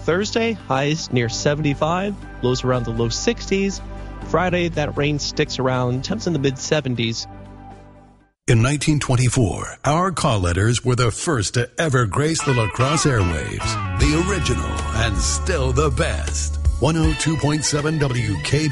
Thursday, highs near 75, lows around the low 60s. Friday, that rain sticks around, temps in the mid-70s. In 1924, our call letters were the first to ever grace the La Crosse airwaves. The original and still the best. 102.7 WK